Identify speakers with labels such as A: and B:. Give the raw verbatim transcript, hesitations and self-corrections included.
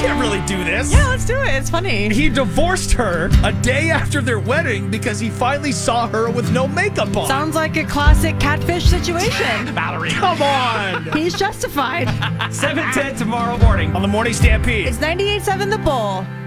A: can't really do this.
B: Yeah, let's do it. It's funny.
A: He divorced her a day after their wedding because he finally saw her with no makeup on.
B: Sounds like a classic catfish situation.
A: Valerie, come on.
B: He's justified.
C: seven ten tomorrow morning
A: On the Morning Stampede.
B: It's ninety-eight point seven The Bull.